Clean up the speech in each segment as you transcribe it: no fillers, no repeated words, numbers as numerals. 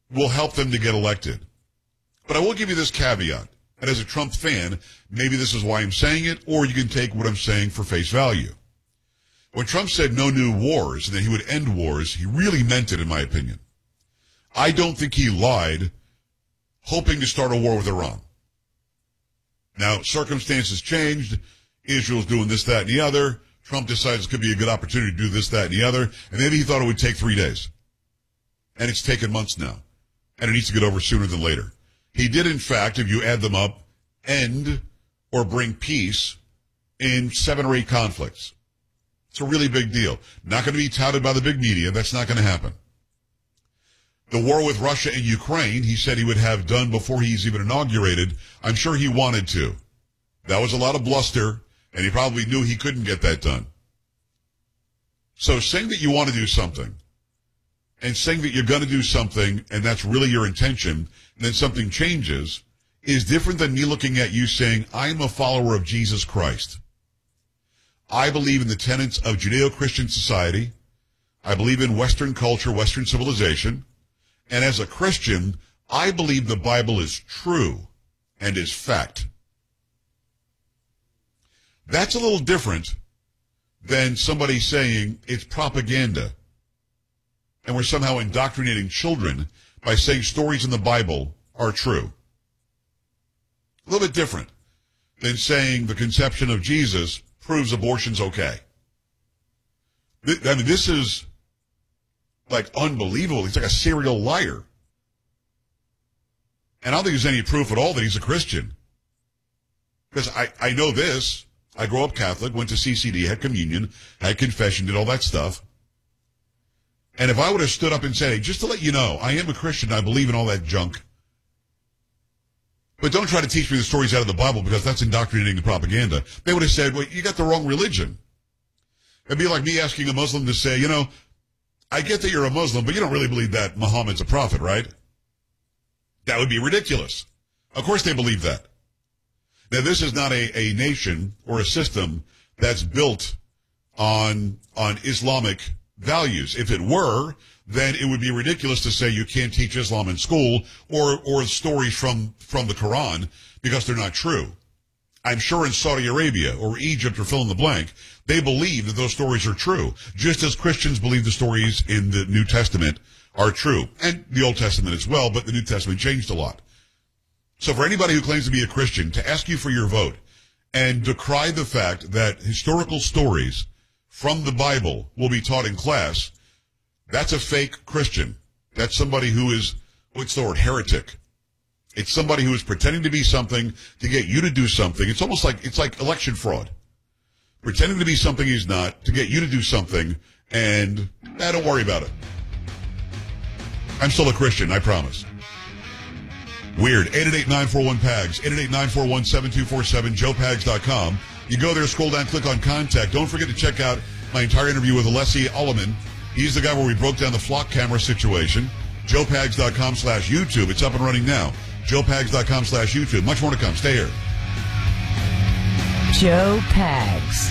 will help them to get elected. But I will give you this caveat. And as a Trump fan, maybe this is why I'm saying it, or you can take what I'm saying for face value. When Trump said no new wars and that he would end wars, he really meant it, in my opinion. I don't think he lied, hoping to start a war with Iran. Now, circumstances changed. Israel's doing this, that, and the other. Trump decides it could be a good opportunity to do this, that, and the other. And maybe he thought it would take 3 days. And it's taken months now. And it needs to get over sooner than later. He did, in fact, if you add them up, end or bring peace in 7 or 8 conflicts. It's a really big deal. Not going to be touted by the big media. That's not going to happen. The war with Russia and Ukraine, he said he would have done before he's even inaugurated. I'm sure he wanted to. That was a lot of bluster, and he probably knew he couldn't get that done. So saying that you want to do something, and saying that you're going to do something, and that's really your intention, and then something changes, is different than me looking at you saying, I'm a follower of Jesus Christ. I believe in the tenets of Judeo-Christian society. I believe in Western culture, Western civilization. And as a Christian, I believe the Bible is true and is fact. That's a little different than somebody saying it's propaganda and we're somehow indoctrinating children by saying stories in the Bible are true. A little bit different than saying the conception of Jesus proves abortion's okay. I mean, this is like unbelievable. He's like a serial liar. And I don't think there's any proof at all that he's a Christian. Because I know this. I grew up Catholic, went to CCD, had communion, had confession, did all that stuff. And if I would have stood up and said, hey, just to let you know, I am a Christian, I believe in all that junk. But don't try to teach me the stories out of the Bible because that's indoctrinating the propaganda. They would have said, well, you got the wrong religion. It'd be like me asking a Muslim to say, you know, I get that you're a Muslim, but you don't really believe that Muhammad's a prophet, right? That would be ridiculous. Of course they believe that. Now, this is not a nation or a system that's built on Islamic values. If it were, then it would be ridiculous to say you can't teach Islam in school or stories from the Quran because they're not true. I'm sure in Saudi Arabia or Egypt or fill in the blank, they believe that those stories are true, just as Christians believe the stories in the New Testament are true, and the Old Testament as well, but the New Testament changed a lot. So for anybody who claims to be a Christian, to ask you for your vote and decry the fact that historical stories from the Bible will be taught in class, that's a fake Christian. That's somebody who is, what's the word, heretic. It's somebody who is pretending to be something to get you to do something. It's almost like, it's like election fraud. Pretending to be something he's not to get you to do something, and don't worry about it. I'm still a Christian, I promise. Weird. 888-941-PAGS, 888-941-7247, joepags.com. You go there, scroll down, click on contact. Don't forget to check out my entire interview with Alessi Ulliman. He's the guy where we broke down the flock camera situation. joepags.com/YouTube. It's up and running now. joepags.com/YouTube. Much more to come. Stay here. Joe Pags.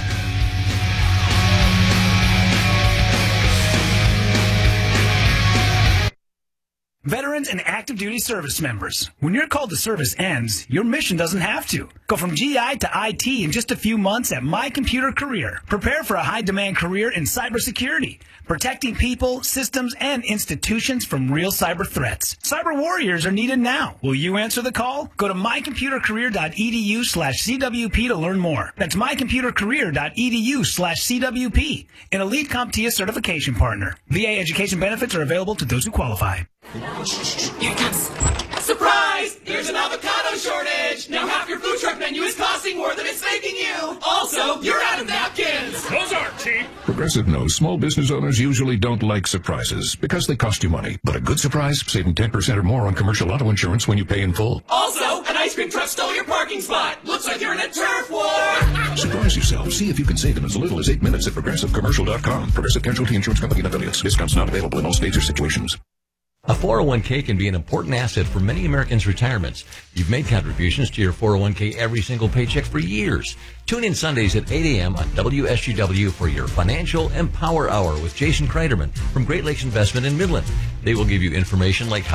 Veterans and active duty service members, when your call to service ends, your mission doesn't have to. Go from GI to IT in just a few months at My Computer Career. Prepare for a high-demand career in cybersecurity, protecting people, systems, and institutions from real cyber threats. Cyber warriors are needed now. Will you answer the call? Go to mycomputercareer.edu/CWP to learn more. That's mycomputercareer.edu/CWP, an elite CompTIA certification partner. VA education benefits are available to those who qualify. Here it comes. Surprise! There's an avocado shortage! Now half your food truck menu is costing more than it's making you! Also, you're out of napkins! Those aren't cheap! Progressive knows small business owners usually don't like surprises because they cost you money. But a good surprise, saving 10% or more on commercial auto insurance when you pay in full. Also, an ice cream truck stole your parking spot! Looks like you're in a turf war! Surprise yourself. See if you can save in as little as 8 minutes at progressivecommercial.com. Progressive Casualty Insurance Company and affiliates. Discounts not available in all states or situations. A 401k can be an important asset for many Americans' retirements. You've made contributions to your 401k every single paycheck for years. Tune in Sundays at 8 a.m. on WSGW for your Financial Empower Hour with Jason Kreiderman from Great Lakes Investment in Midland. They will give you information like